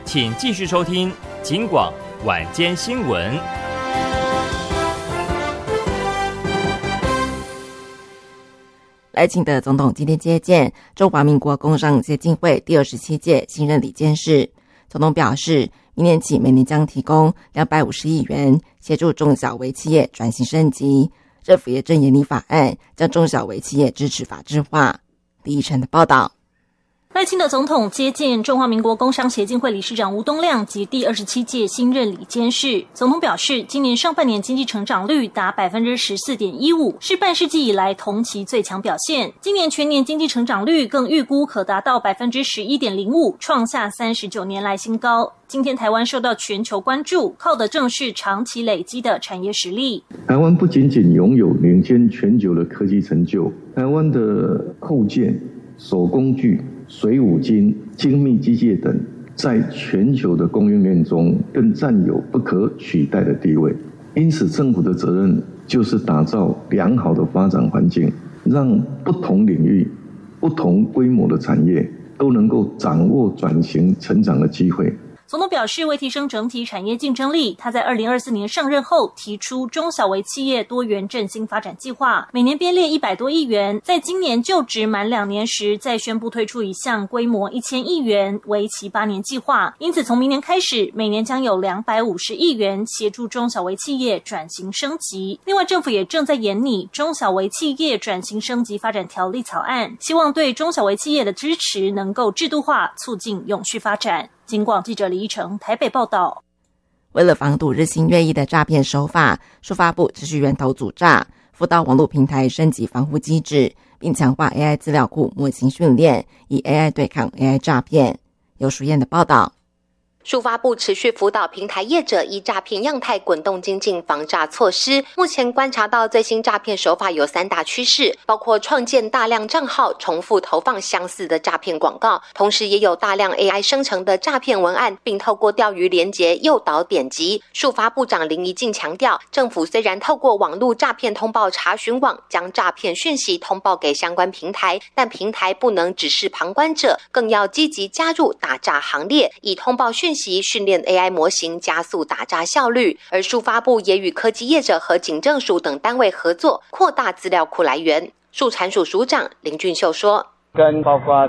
请继续收听警广晚间新闻。 赖清德总统今天接见中华民国工商协进会第27届新任理监事。总统表示，明年起每年将提供250亿元协助中小微企业转型升级。政府也正研拟法案，将中小微企业支持法制化。李义成的报道。 赖清德总统接见中华民国工商协进会理事长吴东亮及第27届新任理监事。总统表示，今年上半年经济成长率达 14.15%， 是半世纪以来同期最强表现。今年全年经济成长率更预估可达到 11.05%， 创下39年来新高。今天台湾受到全球关注，靠的正是长期累积的产业实力。 台湾不仅仅拥有领先全球的科技成就，台湾的构建、手工具、水五金、精密机械等，在全球的供应链中更占有不可取代的地位。因此，政府的责任就是打造良好的发展环境，让不同领域、不同规模的产业都能够掌握转型成长的机会。 总统表示，为提升整体产业竞争力，他在2024年上任后提出中小微企业多元振兴发展计划，每年编列100多亿元，在今年就职满2年时再宣布推出一项规模1000亿元为期8年计划。因此从明年开始，每年将有250亿元协助中小微企业转型升级。另外，政府也正在研拟中小微企业转型升级发展条例草案，希望对中小微企业的支持能够制度化，促进永续发展。警广记者李依成台北报道。 为了防堵日新月异的诈骗手法，数发部持续源头阻诈，辅导网络平台升级防护机制，并强化 AI 资料库模型训练，以 AI 对抗 AI 诈骗。由淑燕的报道。 数发部持续辅导平台业者依诈骗样态滚动精进防诈措施。目前观察到最新诈骗手法有3大趋势，包括创建大量账号，重复投放相似的诈骗广告，同时也有大量 AI 生成的诈骗文案，并透过钓鱼连结诱导点击。数发部长林宜敬强调，政府虽然透过网络诈骗通报查询网将诈骗讯息通报给相关平台，但平台不能只是旁观者，更要积极加入打诈行列，以通报讯息训练 AI 模型，加速打诈效率。而数发部也与科技业者和警政署等单位合作，扩大资料库来源。数产署署长林俊秀说， 跟包括